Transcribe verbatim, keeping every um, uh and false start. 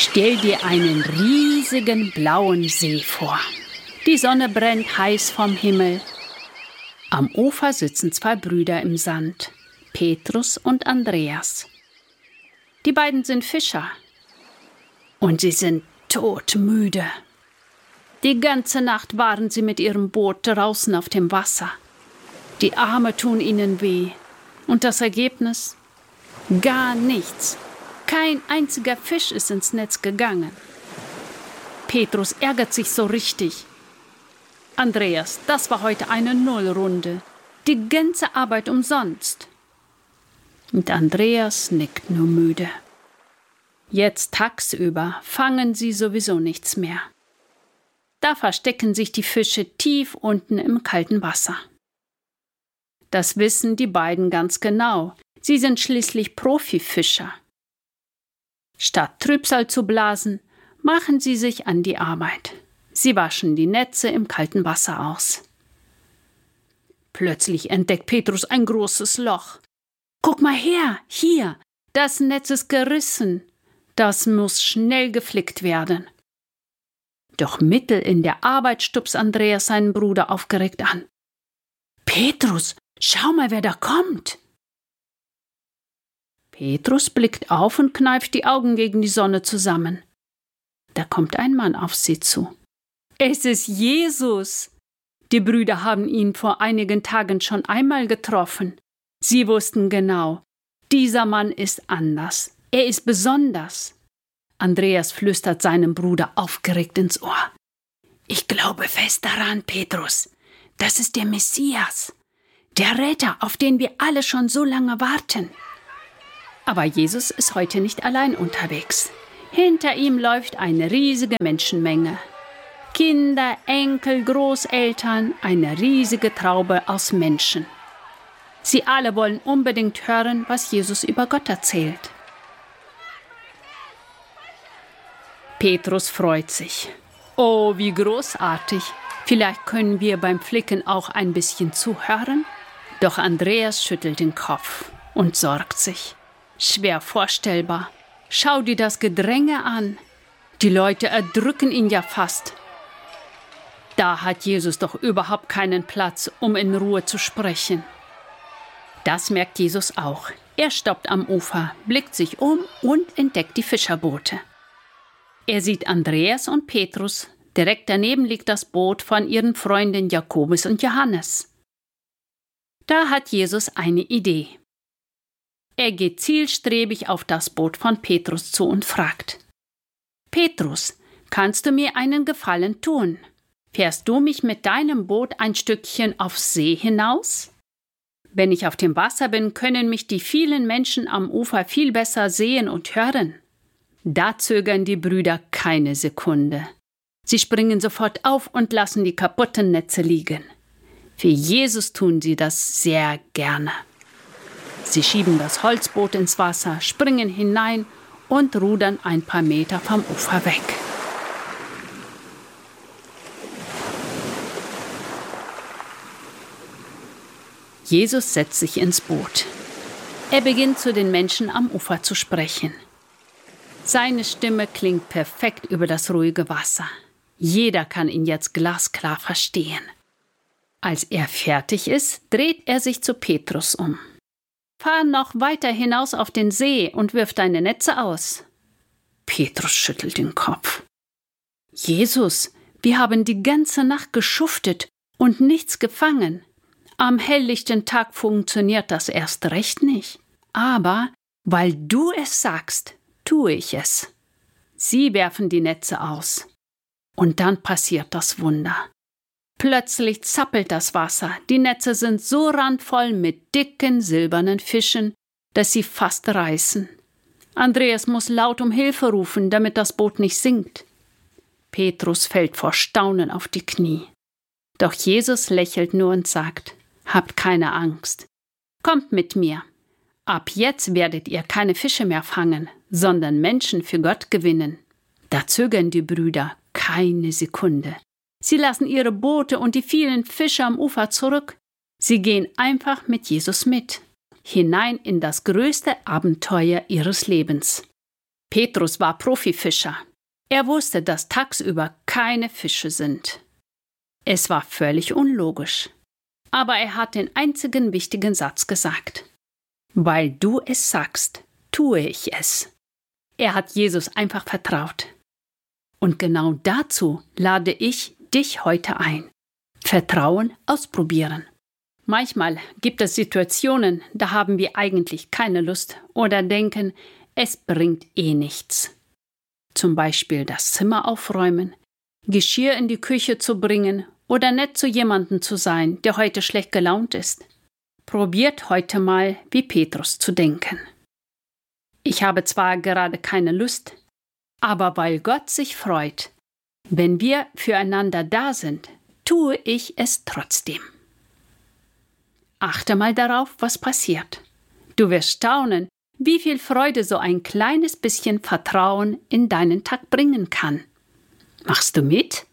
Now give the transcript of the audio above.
Stell dir einen riesigen blauen See vor. Die Sonne brennt heiß vom Himmel. Am Ufer sitzen zwei Brüder im Sand, Petrus und Andreas. Die beiden sind Fischer und sie sind todmüde. Die ganze Nacht waren sie mit ihrem Boot draußen auf dem Wasser. Die Arme tun ihnen weh. Und das Ergebnis? Gar nichts. Kein einziger Fisch ist ins Netz gegangen. Petrus ärgert sich so richtig. Andreas, das war heute eine Nullrunde. Die ganze Arbeit umsonst. Und Andreas nickt nur müde. Jetzt tagsüber fangen sie sowieso nichts mehr. Da verstecken sich die Fische tief unten im kalten Wasser. Das wissen die beiden ganz genau. Sie sind schließlich Profifischer. Statt Trübsal zu blasen, machen sie sich an die Arbeit. Sie waschen die Netze im kalten Wasser aus. Plötzlich entdeckt Petrus ein großes Loch. Guck mal her, hier, das Netz ist gerissen. Das muss schnell geflickt werden. Doch mitten in der Arbeit stupst Andreas seinen Bruder aufgeregt an. Petrus, schau mal, wer da kommt. Petrus blickt auf und kneift die Augen gegen die Sonne zusammen. Da kommt ein Mann auf sie zu. Es ist Jesus. Die Brüder haben ihn vor einigen Tagen schon einmal getroffen. Sie wussten genau, dieser Mann ist anders. Er ist besonders. Andreas flüstert seinem Bruder aufgeregt ins Ohr. Ich glaube fest daran, Petrus. Das ist der Messias. Der Retter, auf den wir alle schon so lange warten. Aber Jesus ist heute nicht allein unterwegs. Hinter ihm läuft eine riesige Menschenmenge. Kinder, Enkel, Großeltern, eine riesige Traube aus Menschen. Sie alle wollen unbedingt hören, was Jesus über Gott erzählt. Petrus freut sich. Oh, wie großartig. Vielleicht können wir beim Flicken auch ein bisschen zuhören? Doch Andreas schüttelt den Kopf und sorgt sich. Schwer vorstellbar. Schau dir das Gedränge an. Die Leute erdrücken ihn ja fast. Da hat Jesus doch überhaupt keinen Platz, um in Ruhe zu sprechen. Das merkt Jesus auch. Er stoppt am Ufer, blickt sich um und entdeckt die Fischerboote. Er sieht Andreas und Petrus. Direkt daneben liegt das Boot von ihren Freunden Jakobus und Johannes. Da hat Jesus eine Idee. Er geht zielstrebig auf das Boot von Petrus zu und fragt: Petrus, kannst du mir einen Gefallen tun? Fährst du mich mit deinem Boot ein Stückchen aufs See hinaus? Wenn ich auf dem Wasser bin, können mich die vielen Menschen am Ufer viel besser sehen und hören. Da zögern die Brüder keine Sekunde. Sie springen sofort auf und lassen die kaputten Netze liegen. Für Jesus tun sie das sehr gerne. Sie schieben das Holzboot ins Wasser, springen hinein und rudern ein paar Meter vom Ufer weg. Jesus setzt sich ins Boot. Er beginnt zu den Menschen am Ufer zu sprechen. Seine Stimme klingt perfekt über das ruhige Wasser. Jeder kann ihn jetzt glasklar verstehen. Als er fertig ist, dreht er sich zu Petrus um. Fahr noch weiter hinaus auf den See und wirf deine Netze aus. Petrus schüttelt den Kopf. Jesus, wir haben die ganze Nacht geschuftet und nichts gefangen. Am helllichten Tag funktioniert das erst recht nicht. Aber weil du es sagst, tue ich es. Sie werfen die Netze aus. Und dann passiert das Wunder. Plötzlich zappelt das Wasser. Die Netze sind so randvoll mit dicken, silbernen Fischen, dass sie fast reißen. Andreas muss laut um Hilfe rufen, damit das Boot nicht sinkt. Petrus fällt vor Staunen auf die Knie. Doch Jesus lächelt nur und sagt: Habt keine Angst. Kommt mit mir. Ab jetzt werdet ihr keine Fische mehr fangen, sondern Menschen für Gott gewinnen. Da zögern die Brüder keine Sekunde. Sie lassen ihre Boote und die vielen Fische am Ufer zurück. Sie gehen einfach mit Jesus mit, hinein in das größte Abenteuer ihres Lebens. Petrus war Profifischer. Er wusste, dass tagsüber keine Fische sind. Es war völlig unlogisch. Aber er hat den einzigen wichtigen Satz gesagt. Weil du es sagst, tue ich es. Er hat Jesus einfach vertraut. Und genau dazu lade ich dich heute ein. Vertrauen ausprobieren. Manchmal gibt es Situationen, da haben wir eigentlich keine Lust oder denken, es bringt eh nichts. Zum Beispiel das Zimmer aufräumen, Geschirr in die Küche zu bringen oder nett zu jemandem zu sein, der heute schlecht gelaunt ist. Probiert heute mal, wie Petrus zu denken. Ich habe zwar gerade keine Lust, aber weil Gott sich freut, wenn wir füreinander da sind, tue ich es trotzdem. Achte mal darauf, was passiert. Du wirst staunen, wie viel Freude so ein kleines bisschen Vertrauen in deinen Tag bringen kann. Machst du mit?